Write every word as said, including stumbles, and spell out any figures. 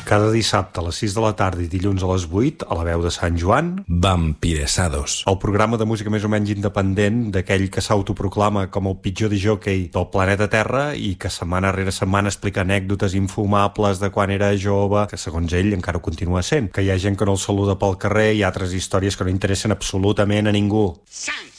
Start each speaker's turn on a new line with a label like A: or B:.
A: Cada dissabte a les sis de la tarda i dilluns a les vuit, a la veu de Sant Joan,
B: Vampiresados.
A: el programa de música més o menys independent d'aquell que s'autoproclama com el pitjor discjòquei del planeta Terra i que setmana rere setmana explica anècdotes infumables de quan era jove, que segons ell encara ho continua sent, que hi ha gent que no el saluda pel carrer i altres històries que no interessen absolutament a ningú.
C: Sant